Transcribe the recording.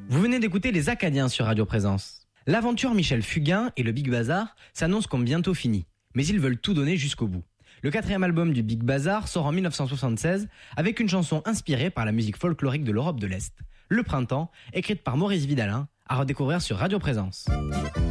Vous venez d'écouter Les Acadiens sur Radio Présence. L'aventure Michel Fugain et le Big Bazar s'annonce comme bientôt fini, mais ils veulent tout donner jusqu'au bout. Le 4e album du Big Bazar sort en 1976 avec une chanson inspirée par la musique folklorique de l'Europe de l'Est, Le Printemps, écrite par Maurice Vidalin, à redécouvrir sur Radio Présence.